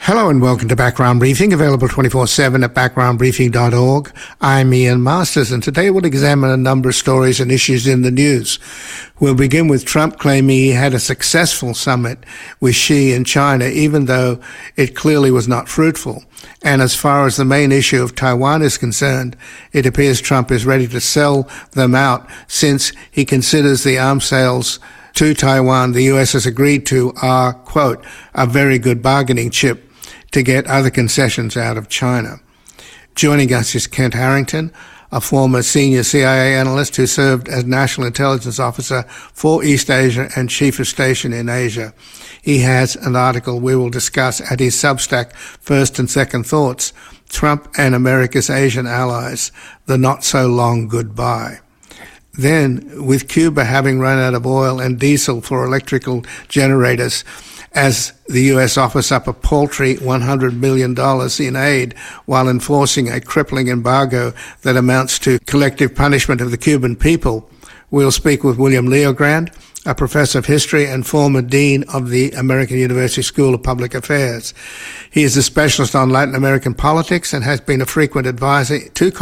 Hello and welcome to Background Briefing, available 24/7 at backgroundbriefing.org. I'm Ian Masters, and today we'll examine a number of stories and issues in the news. We'll begin with Trump claiming he had a successful summit with Xi in China, even though it clearly was not fruitful. And as far as the main issue of Taiwan is concerned, it appears Trump is ready to sell them out since he considers the arms sales to Taiwan the U.S. has agreed to are, quote, a very good bargaining chip to get other concessions out of China. Joining us is Kent Harrington, a former senior CIA analyst who served as National Intelligence Officer for East Asia and Chief of Station in Asia. He has an article we will discuss at his Substack, First and Second Thoughts, Trump and America's Asian Allies, the Not-So-Long Goodbye. Then, with Cuba having run out of oil and diesel for electrical generators, as the U.S. offers up a paltry $100 million in aid while enforcing a crippling embargo that amounts to collective punishment of the Cuban people, we'll speak with William Leogrand, a professor of history and former dean of the American University School of Public Affairs. He is a specialist on Latin American politics and has been a frequent advisor to